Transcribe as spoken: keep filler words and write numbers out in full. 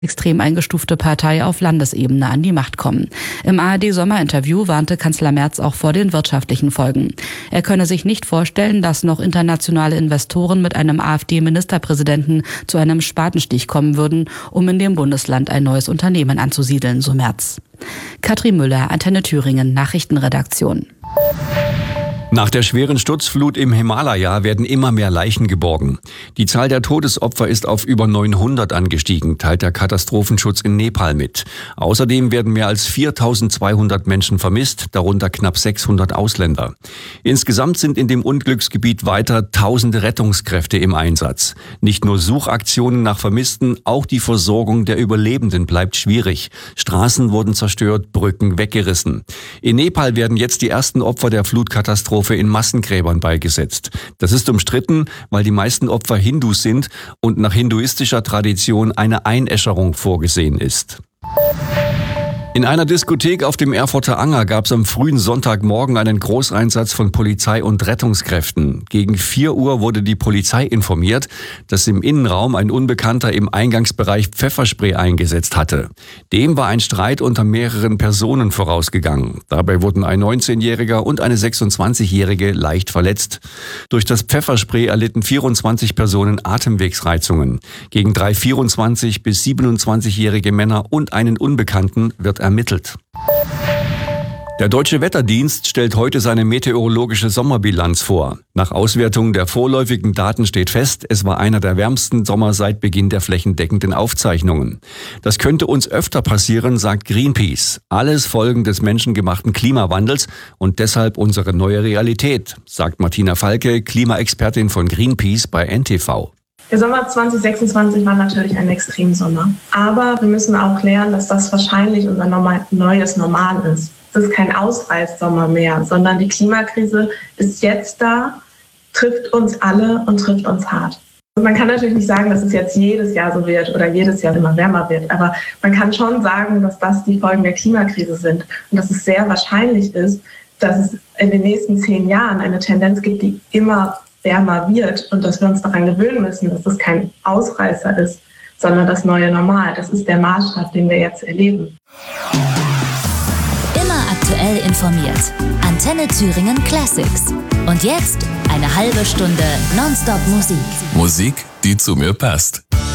extrem eingestufte Partei auf Landesebene an die Macht kommen. Im A R D-Sommerinterview warnte Kanzler Merz auch vor den wirtschaftlichen Folgen. Er könne sich nicht vorstellen, dass noch internationale Investoren mit einem AfD-Ministerpräsidenten zu einem Spatenstich kommen würden, um in dem Bundesland ein neues Unternehmen anzusiedeln, so Merz. Katrin Müller, Antenne Thüringen, Nachrichtenredaktion. Nach der schweren Sturzflut im Himalaya werden immer mehr Leichen geborgen. Die Zahl der Todesopfer ist auf über neunhundert angestiegen, teilt der Katastrophenschutz in Nepal mit. Außerdem werden mehr als viertausendzweihundert Menschen vermisst, darunter knapp sechshundert Ausländer. Insgesamt sind in dem Unglücksgebiet weiter tausende Rettungskräfte im Einsatz. Nicht nur Suchaktionen nach Vermissten, auch die Versorgung der Überlebenden bleibt schwierig. Straßen wurden zerstört, Brücken weggerissen. In Nepal werden jetzt die ersten Opfer der Flutkatastrophe in Massengräbern beigesetzt. Das ist umstritten, weil die meisten Opfer Hindus sind und nach hinduistischer Tradition eine Einäscherung vorgesehen ist. In einer Diskothek auf dem Erfurter Anger gab es am frühen Sonntagmorgen einen Großeinsatz von Polizei und Rettungskräften. Gegen vier Uhr wurde die Polizei informiert, dass im Innenraum ein Unbekannter im Eingangsbereich Pfefferspray eingesetzt hatte. Dem war ein Streit unter mehreren Personen vorausgegangen. Dabei wurden ein neunzehnjähriger und eine sechsundzwanzigjährige leicht verletzt. Durch das Pfefferspray erlitten vierundzwanzig Personen Atemwegsreizungen. Gegen drei vierundzwanzig- bis siebenundzwanzigjährige Männer und einen Unbekannten wird ermittelt. Der Deutsche Wetterdienst stellt heute seine meteorologische Sommerbilanz vor. Nach Auswertung der vorläufigen Daten steht fest, es war einer der wärmsten Sommer seit Beginn der flächendeckenden Aufzeichnungen. Das könnte uns öfter passieren, sagt Greenpeace. Alles Folgen des menschengemachten Klimawandels und deshalb unsere neue Realität, sagt Martina Falke, Klimaexpertin von Greenpeace bei N T V. Der Sommer zwanzig sechsundzwanzig war natürlich ein Extremsommer. Aber wir müssen auch lernen, dass das wahrscheinlich unser normal, neues Normal ist. Es ist kein Ausreißsommer mehr, sondern die Klimakrise ist jetzt da, trifft uns alle und trifft uns hart. Und man kann natürlich nicht sagen, dass es jetzt jedes Jahr so wird oder jedes Jahr immer wärmer wird. Aber man kann schon sagen, dass das die Folgen der Klimakrise sind. Und dass es sehr wahrscheinlich ist, dass es in den nächsten zehn Jahren eine Tendenz gibt, die immer wärmer wird und dass wir uns daran gewöhnen müssen, dass das kein Ausreißer ist, sondern das neue Normal. Das ist der Maßstab, den wir jetzt erleben. Immer aktuell informiert. Antenne Thüringen Classics. Und jetzt eine halbe Stunde Nonstop Musik. Musik, die zu mir passt.